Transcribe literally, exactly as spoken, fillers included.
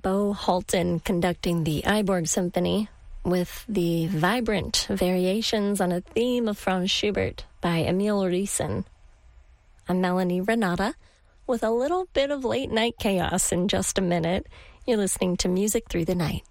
Bo Halton conducting the Iborg Symphony with the vibrant variations on a theme of Franz Schubert by Emil Riesen. I'm Melanie Renata with a little bit of late night chaos in just a minute. You're listening to Music Through the Night.